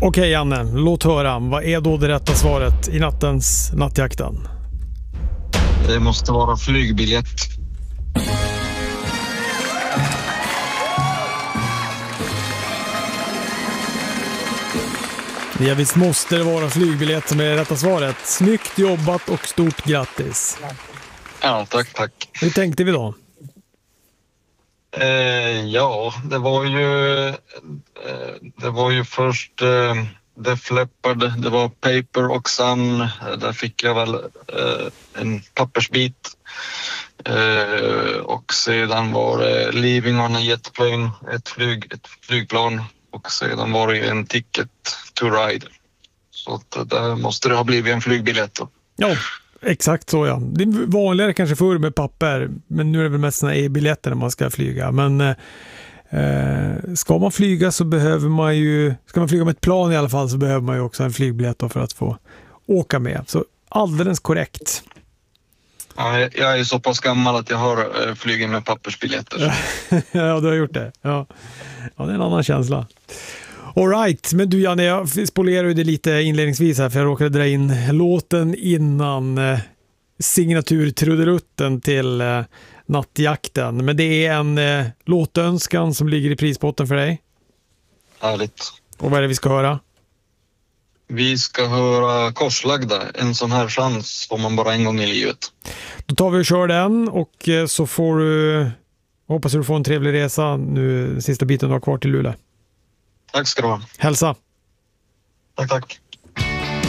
Okej, Janne, låt höra. Vad är då det rätta svaret i nattens nattjakten? Det måste vara flygbiljett. Ja, visst måste det vara flygbiljett som är det rätta svaret. Snyggt jobbat och stort grattis. Ja, tack. Hur tänkte vi då? Ja, det var ju först Def Leppard, det var Paper och Sun. Där fick jag väl en pappersbit. Och sedan var det Leaving on a Jet Plane, ett flygplan. Och sedan var det en Ticket to Ride. Så att där måste det ha blivit en flygbiljett då. Ja, exakt så ja. Det är vanligare kanske förr med papper, men nu är det väl mest såna e-biljetter när man ska flyga. Men ska man flyga så behöver man ju, ska man flyga med ett plan i alla fall så behöver man ju också en flygbiljett då för att få åka med. Så alldeles korrekt. Ja, jag är så pass gammal att jag har flugit med pappersbiljetter. Ja, du har gjort det. Ja, det är en annan känsla. All right, men du Janne, jag spolerar ju det lite inledningsvis här för jag råkade dra in låten innan signaturtrudelutten till nattjakten. Men det är en låtönskan som ligger i prispotten för dig. Härligt. Och vad är det vi ska höra? Vi ska höra Korslagda. En sån här chans får man bara en gång i livet. Då tar vi och kör den och så får du, hoppas du får en trevlig resa nu sista biten du har kvar till Luleå. Tack ska du ha. Hälsa. Tack.